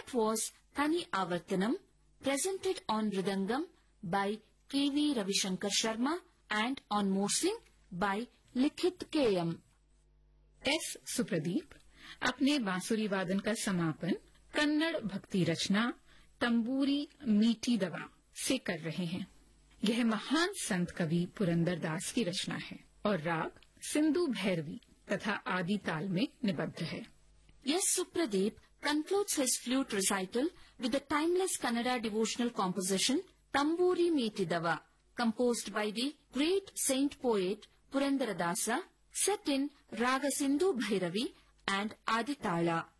That was Tani Avartanam, presented on Mridangam by K.V. Ravishankar Sharma and on Morsing by Likhit K.M. S सुप्रदीप अपने बांसुरी वादन का समापन कन्नड़ भक्ति रचना तंबूरी मीठी दवा से कर रहे हैं। यह महान संत कवि पुरंदर दास की रचना है और राग सिंधु भैरवी तथा आदि ताल में निबद्ध है। Yes, Supradeep concludes his flute recital with the timeless Kannada devotional composition Tamburi Meetidava, composed by the great saint poet Purandaradasa, set in Raga Sindhu Bhairavi and Aditala.